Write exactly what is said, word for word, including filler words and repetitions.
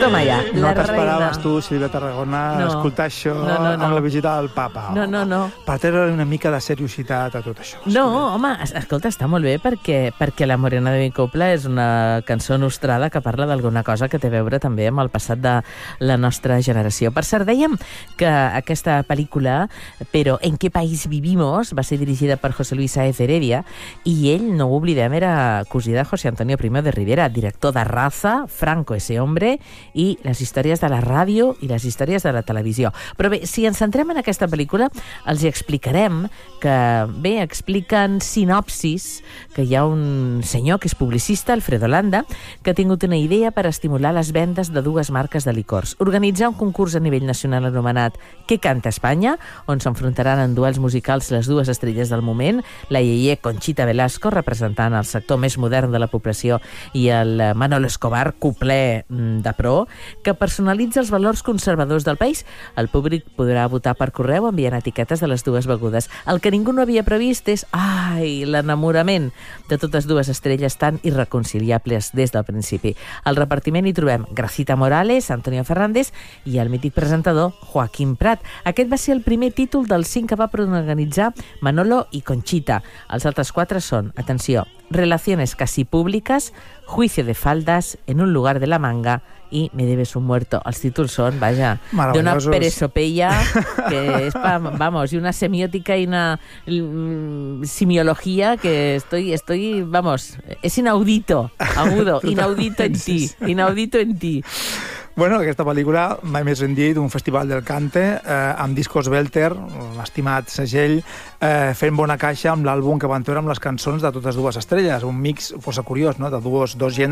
Toma ja, No la t'esperaves reina. tu, Sílvia Tarragona, No. escoltar això No, no, no. amb la visita del papa. No, no, no. Per treure una mica de seriositat a tot això. No, home, es- escolta, està molt bé perquè, perquè La Morena de mi copla és una cançó nostrada que parla d'alguna cosa que té a veure també amb el passat de la nostra generació. Per cert, dèiem que aquesta pel·lícula, Però en què país vivimos, va ser dirigida per José Luis Sáez Heredia i ell, no ho oblidem, era cosí de José Antonio Primo de Rivera, director de Raza, Franco ese hombre i les històries de la ràdio i les històries de la televisió. Però bé, si ens centrem en aquesta pel·lícula, els hi explicarem que, bé, expliquen sinopsis que hi ha un senyor que és publicista, Alfredo Landa, que ha tingut una idea per estimular les vendes de dues marques de licors. Organitzar un concurs a nivell nacional anomenat Què canta Espanya?, on s'enfrontaran en duels musicals les dues estrelles del moment, la iaié Conchita Velasco, representant el sector més modern de la població, i el Manolo Escobar, cupler de pro, que personalitza els valors conservadors del país. El públic podrà votar per correu enviant etiquetes de les dues begudes. El que ningú no havia previst és, ai, l'enamorament de totes dues estrelles tan irreconciliables des del principi. Al repartiment hi trobem Gracita Morales, Antonio Fernández i el mític presentador Joaquín Prat. Aquest va ser el primer títol dels cinc que va organitzar Manolo i Conchita. Els altres quatre són, atenció, Relaciones casi públicas, Juicio de faldas, En un lugar de la manga i Me debes un muerto. Els títols són, vaja, d'una peresopeia que és, pa, vamos, y una semiótica y una mm, simiología que estoy, estoy, vamos, es inaudito, agudo, inaudito en ti, inaudito en ti. Bueno, aquesta pel·lícula, mai més ben dit, un festival del Cante, eh, amb Discos Belter, l'estimat segell, eh, fent bona caixa amb l'àlbum que van treure amb les cançons de totes dues estrelles, un mix força curiós, no?, de dos, dos gèneres